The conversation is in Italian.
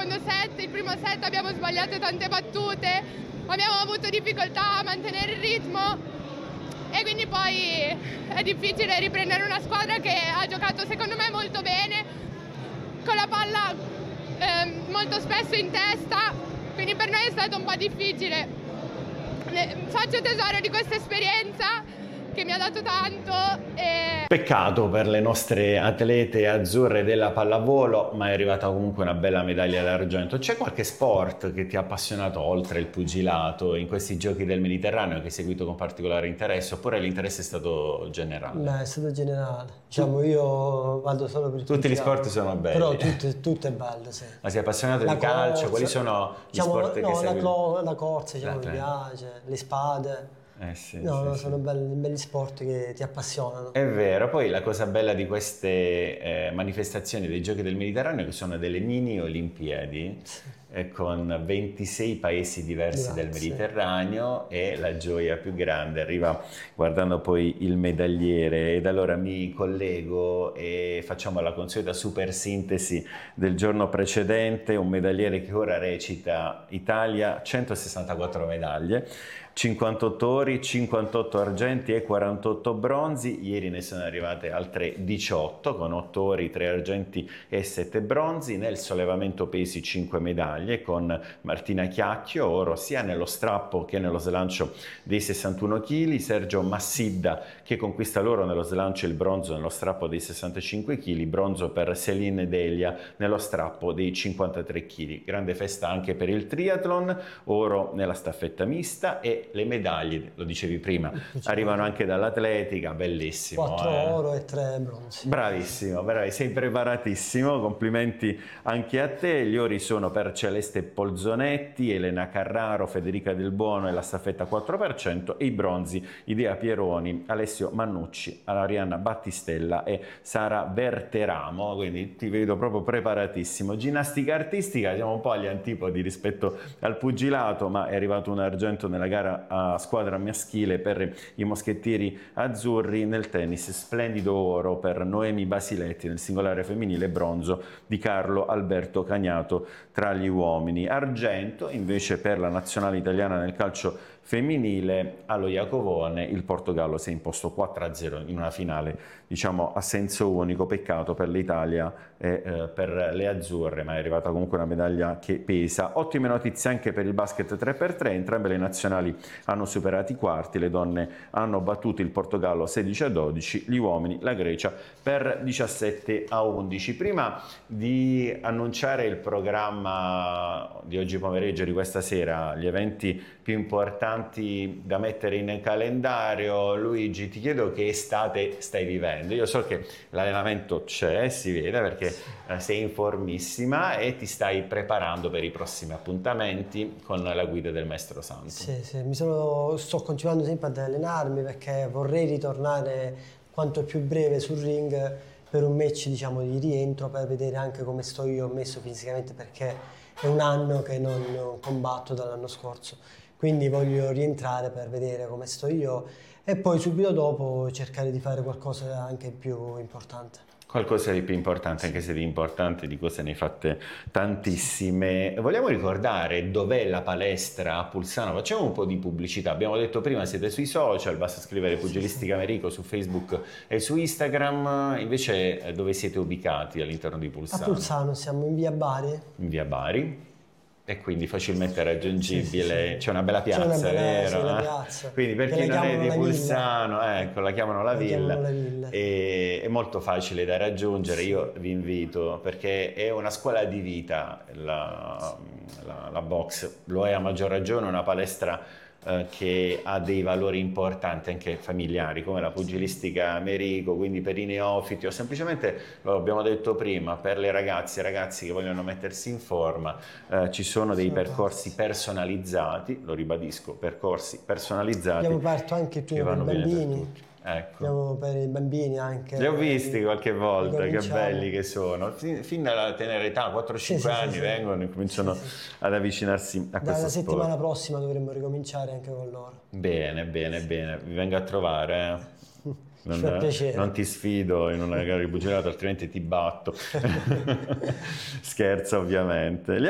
secondo set, il primo set abbiamo sbagliato tante battute, abbiamo avuto difficoltà a mantenere il ritmo e quindi poi è difficile riprendere una squadra che ha giocato secondo me molto bene, con la palla molto spesso in testa, quindi per noi è stato un po' difficile. Faccio tesoro di questa esperienza che mi ha dato tanto. Peccato per le nostre atlete azzurre della pallavolo, ma è arrivata comunque una bella medaglia d'argento. C'è qualche sport che ti ha appassionato oltre il pugilato in questi giochi del Mediterraneo che hai seguito con particolare interesse, oppure l'interesse è stato generale? Beh, è stato generale. Diciamo, io vado solo per il Tutti gli pugilato. sport sono belli. Però tutto è bello, sì. Ma sei appassionato di calcio? Quali sono gli sport che segui? La corsa, diciamo, mi piace, le spade. Sì, sono belli sport che ti appassionano. È vero, poi la cosa bella di queste manifestazioni dei Giochi del Mediterraneo è che sono delle mini Olimpiadi con 26 paesi diversi del Mediterraneo e la gioia più grande arriva guardando poi il medagliere, ed allora mi collego e facciamo la consueta super sintesi del giorno precedente. Un medagliere che ora recita: Italia 164 medaglie, 58 ori, 58 argenti e 48 bronzi. Ieri ne sono arrivate altre 18 con 8 ori, 3 argenti e 7 bronzi. Nel sollevamento pesi 5 medaglie con Martina Chiacchio, oro sia nello strappo che nello slancio dei 61 kg, Sergio Massidda che conquista l'oro nello slancio e il bronzo nello strappo dei 65 kg, bronzo per Céline Delia nello strappo dei 53 kg. Grande festa anche per il triathlon, oro nella staffetta mista, e le medaglie, lo dicevi prima, arrivano anche dall'atletica, bellissimo. 4 oro e 3 bronzi. Bravissimo, sei preparatissimo, complimenti anche a te. Gli ori sono per Celeste Polzonetti, Elena Carraro, Federica Del Buono e la staffetta 4%, e i bronzi Idea Pieroni, Alessio Mannucci, Arianna Battistella e Sara Berteramo, quindi ti vedo proprio preparatissimo. Ginnastica artistica, siamo un po' agli antipodi rispetto al pugilato, ma è arrivato un argento nella gara a squadra maschile per i moschettieri azzurri. Nel tennis splendido oro per Noemi Basiletti, nel singolare femminile bronzo di Carlo Alberto Cagnato tra gli uomini. Argento invece per la nazionale italiana nel calcio femminile. Allo Iacovone il Portogallo si è imposto 4-0 in una finale, diciamo, a senso unico. Peccato per l'Italia e per le azzurre, ma è arrivata comunque una medaglia che pesa. Ottime notizie anche per il basket 3x3, entrambe le nazionali hanno superato i quarti, le donne hanno battuto il Portogallo 16-12, gli uomini la Grecia per 17-11. Prima di annunciare il programma di oggi pomeriggio, di questa sera, gli eventi più importanti da mettere in calendario, Luigi, ti chiedo che estate stai vivendo. Io so che l'allenamento c'è, si vede perché sei in formissima e ti stai preparando per i prossimi appuntamenti con la guida del Maestro Santo. Sì, sto continuando sempre ad allenarmi perché vorrei ritornare quanto più breve sul ring per un match, diciamo, di rientro, per vedere anche come sto io messo fisicamente, perché è un anno che non combatto dall'anno scorso. Quindi voglio rientrare per vedere come sto io e poi subito dopo cercare di fare qualcosa anche più importante. Qualcosa di più importante, anche se di importante di cose ne hai fatte tantissime. Vogliamo ricordare dov'è la palestra a Pulsano? Facciamo un po' di pubblicità. Abbiamo detto prima, siete sui social, basta scrivere Pugilistica Merico su Facebook e su Instagram. Invece dove siete ubicati all'interno di Pulsano? A Pulsano siamo in via Bari. In via Bari. E quindi facilmente raggiungibile, c'è una bella piazza, c'è una bella, vero? Una piazza. Quindi per chi non è di Pulsano, ecco, la chiamano la Villa, e è molto facile da raggiungere. Io vi invito perché è una scuola di vita, la box, lo è a maggior ragione una palestra che ha dei valori importanti anche familiari, come la Pugilistica Merico, quindi per i neofiti o semplicemente, lo abbiamo detto prima, per le ragazze e ragazzi che vogliono mettersi in forma. Ci sono dei percorsi personalizzati, lo ribadisco, percorsi personalizzati. Abbiamo aperto anche per i bambini. Ecco. Andiamo per i bambini anche. Li ho visti qualche volta, che belli che sono. Fin dalla tenera età, 4-5 anni vengono e cominciano ad avvicinarsi a questo sport. Dalla settimana prossima dovremmo ricominciare anche con loro. Bene, vi vengo a trovare. Non ti sfido in una gara di pugilato, altrimenti ti batto. Scherzo ovviamente.